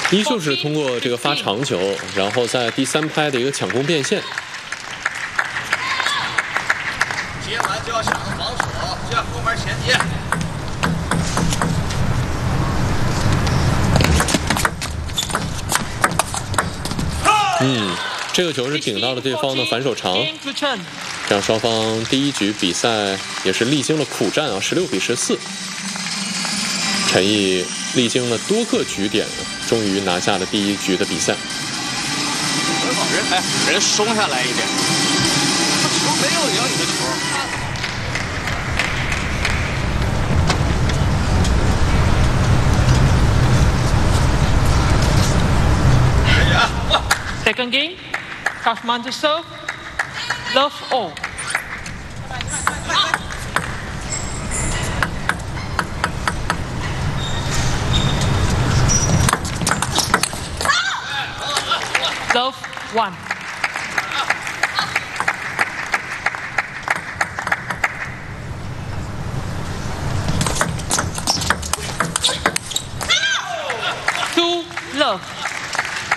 依旧是通过这个发长球，然后在第3拍的一个抢攻变现。 接完就要想着防守，这样后面前接。 这个球是顶到了对方的反手长，这样双方第一局比赛也是历经了苦战啊，16比14。陈毅历经了多个局点，终于拿下了第1局的比赛。 人松下来一点， 他球没有赢你的球。 Second game, Kathmandu serve, love all. Love 1.